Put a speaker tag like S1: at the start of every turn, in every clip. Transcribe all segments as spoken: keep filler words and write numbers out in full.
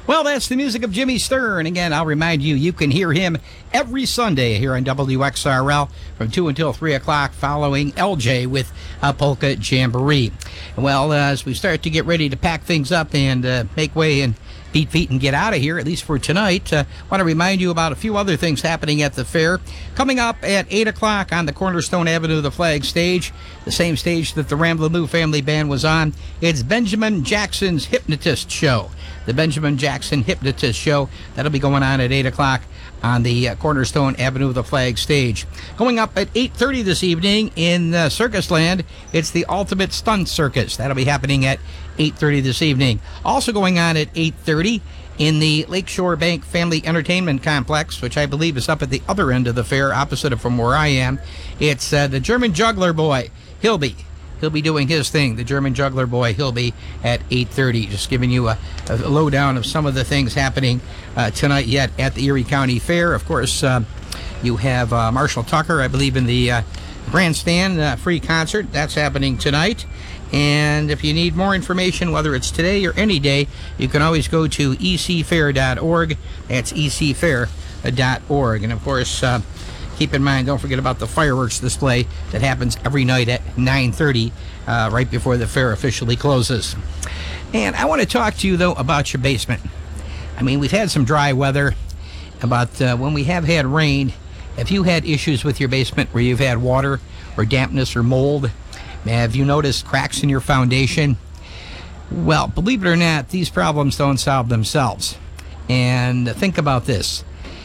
S1: Well, that's the music of Jimmy Stern. Again, I'll remind you, you can hear him every Sunday here on W X R L from two until three o'clock following L J with a Polka Jamboree. Well, uh, as we start to get ready to pack things up and uh, make way and beat feet and get out of here, at least for tonight, I uh, want to remind you about a few other things happening at the fair. Coming up at eight o'clock on the Cornerstone Avenue, the flag stage, the same stage that the Ramblin' Lou Family Band was on, it's Benjamin Jackson's Hypnotist Show. The Benjamin Jackson Hypnotist Show. That'll be going on at eight o'clock on the uh, Cornerstone Avenue, the flag stage. Going up at eight thirty this evening in uh, Circus Land, it's the Ultimate Stunt Circus. That'll be happening at eight thirty this evening. Also going on at eight thirty in the Lakeshore Bank Family Entertainment Complex, which I believe is up at the other end of the fair, opposite of from where I am. It's uh, the German Juggler Boy. He'll be He'll be doing his thing, the German Juggler Boy. He'll be at eight thirty. Just giving you a, a lowdown of some of the things happening uh, tonight yet at the Erie County Fair. Of course, uh, you have uh, Marshall Tucker, I believe, in the uh, grandstand uh, free concert. That's happening tonight. And if you need more information, whether it's today or any day, you can always go to e c fair dot org. That's e c fair dot org. And, of course, uh, keep in mind, don't forget about the fireworks display that happens every night at nine thirty, uh, right before the fair officially closes. And I want to talk to you, though, about your basement. I mean, we've had some dry weather, but uh, when we have had rain, have you had issues with your basement where you've had water or dampness or mold? Have you noticed cracks in your foundation? Well, believe it or not, these problems don't solve themselves. And think about this.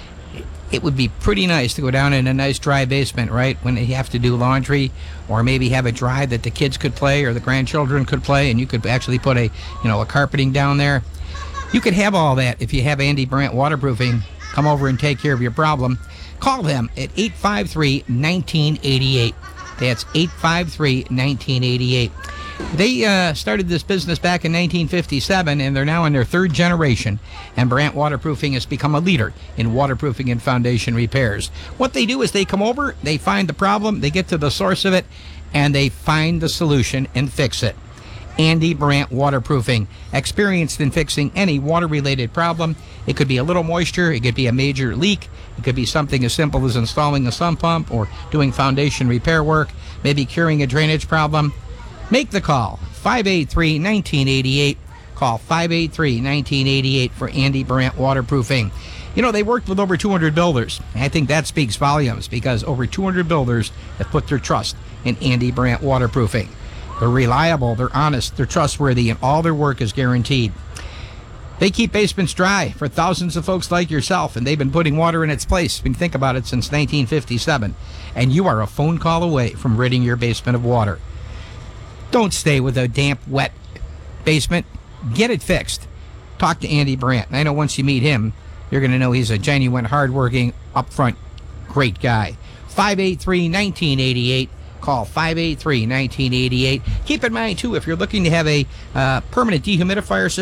S1: It would be pretty nice to go down in a nice dry basement, right, when you have to do laundry, or maybe have it dry that the kids could play or the grandchildren could play, and you could actually put a, you know, a carpeting down there. You could have all that if you have Andy Brandt Waterproofing come over and take care of your problem. Call them at eight five three, one nine eight eight. That's eight five three, one nine eight eight. They uh, started this business back in nineteen fifty-seven, and they're now in their third generation, and Brandt Waterproofing has become a leader in waterproofing and foundation repairs. What they do is they come over, they find the problem, they get to the source of it, and they find the solution and fix it. Andy Brandt Waterproofing, experienced in fixing any water-related problem. It could be a little moisture, it could be a major leak, it could be something as simple as installing a sump pump or doing foundation repair work, maybe curing a drainage problem. Make the call, five eight three, one nine eight eight. Call five eight three, one nine eight eight for Andy Brandt Waterproofing. You know, they worked with over two hundred builders. I think that speaks volumes because over two hundred builders have put their trust in Andy Brandt Waterproofing. They're reliable, they're honest, they're trustworthy, and all their work is guaranteed. They keep basements dry for thousands of folks like yourself, and they've been putting water in its place, when you think about it, since nineteen fifty-seven. And you are a phone call away from ridding your basement of water. Don't stay with a damp, wet basement. Get it fixed. Talk to Andy Brandt. I know once you meet him, you're going to know he's a genuine, hardworking, upfront, great guy. five eight three, one nine eight eight. Call five eight three, one nine eight eight. Keep in mind, too, if you're looking to have a uh, permanent dehumidifier system,